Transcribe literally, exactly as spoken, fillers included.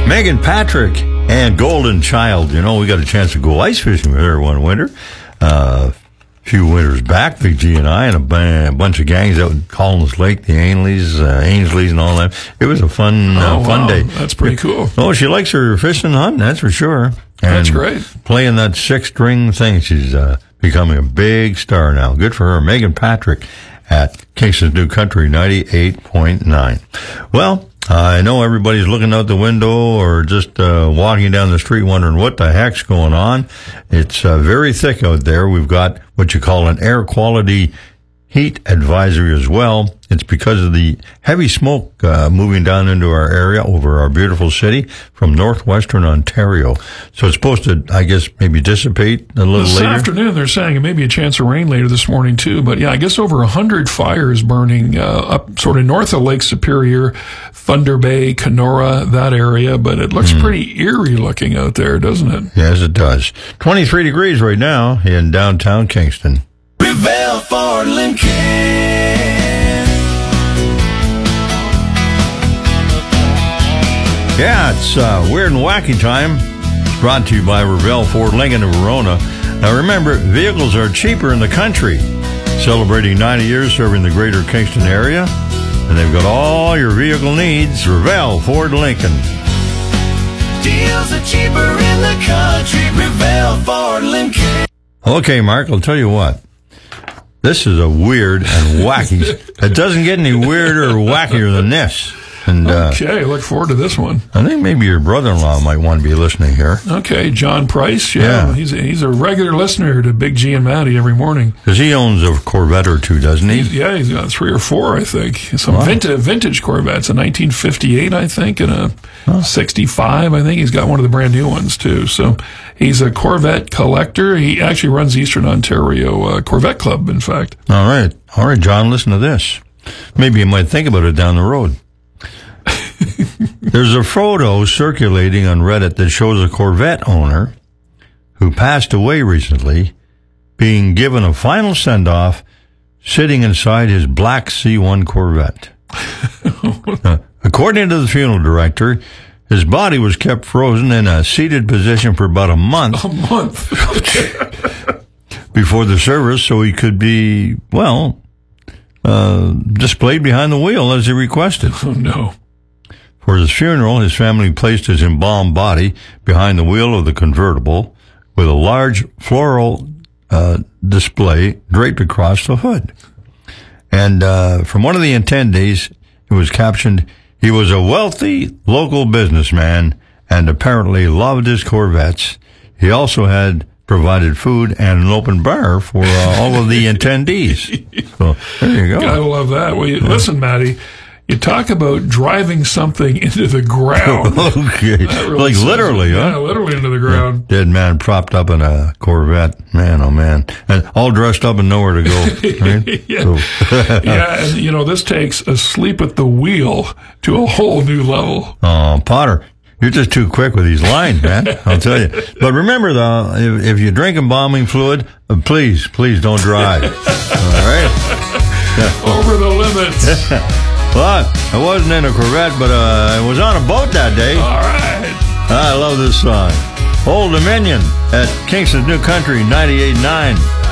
Megan Patrick and Golden Child. You know, we got a chance to go ice fishing with her one winter. Uh, a few winters back, Big G and I and a, b- a bunch of gangs out in Collins Lake, the Ainleys, uh, Ainsleys and all that. It was a fun, uh, oh, fun wow. day. That's pretty cool. Oh, she likes her fishing and hunting, that's for sure. And that's great. Playing that six-string thing, she's uh, becoming a big star now. Good for her. Megan Patrick at Kingston's New Country ninety-eight point nine. Well, Uh, I know everybody's looking out the window or just uh, walking down the street wondering what the heck's going on. It's uh, very thick out there. We've got what you call an air quality heat advisory as well. It's because of the heavy smoke uh, moving down into our area over our beautiful city from northwestern Ontario. So it's supposed to, I guess, maybe dissipate a little this later. This afternoon, they're saying it may be a chance of rain later this morning, too. But, yeah, I guess over one hundred fires burning uh, up sort of north of Lake Superior, Thunder Bay, Kenora, that area. But it looks mm. pretty eerie looking out there, doesn't it? Yes, it does. twenty-three degrees right now in downtown Kingston. Revell Ford Lincoln. Yeah, it's uh, weird and wacky time. It's brought to you by Revell Ford Lincoln of Verona. Now remember, vehicles are cheaper in the country. Celebrating ninety years serving the greater Kingston area. And they've got all your vehicle needs. Revell Ford Lincoln. Deals are cheaper in the country. Revell Ford Lincoln. Okay, Mark, I'll tell you what. This is a weird and wacky. It doesn't get any weirder or wackier than this. And, uh, okay, look forward to this one. I think maybe your brother-in-law might want to be listening here. Okay, John Price. Yeah, yeah. he's a, he's a regular listener to Big G and Maddie every morning. Because he owns a Corvette or two, doesn't he? He's, yeah, he's got three or four, I think. Some wow. vintage, vintage Corvettes, a nineteen fifty-eight, I think, and a huh. sixty-five. I think he's got one of the brand new ones too. So he's a Corvette collector. He actually runs Eastern Ontario uh, Corvette Club, in fact. All right, all right, John. Listen to this. Maybe you might think about it down the road. There's a photo circulating on Reddit that shows a Corvette owner who passed away recently being given a final send-off sitting inside his black C one Corvette. uh, according to the funeral director, his body was kept frozen in a seated position for about a month. A month. Before the service, so he could be, well, uh, displayed behind the wheel as he requested. Oh, no. For his funeral, his family placed his embalmed body behind the wheel of the convertible with a large floral uh, display draped across the hood. And uh, from one of the attendees, it was captioned, "He was a wealthy local businessman and apparently loved his Corvettes. He also had provided food and an open bar for uh, all of the attendees." So there you go. I love that. Well, you, yeah. Listen, Maddie. You talk about driving something into the ground. Okay. Really like literally, it. huh? Yeah, literally into the ground. Dead man propped up in a Corvette. Man, oh man. And all dressed up and nowhere to go. Right? yeah. So. yeah, and you know, this takes asleep at the wheel to a whole new level. Oh, Potter, you're just too quick with these lines, man. I'll tell you. But remember, though, if, if you drink embalming fluid, uh, please, please don't drive. All right? Over the limits. Well, I wasn't in a Corvette, but uh, I was on a boat that day. All right. I love this song. Old Dominion at Kingston's New Country ninety-eight point nine.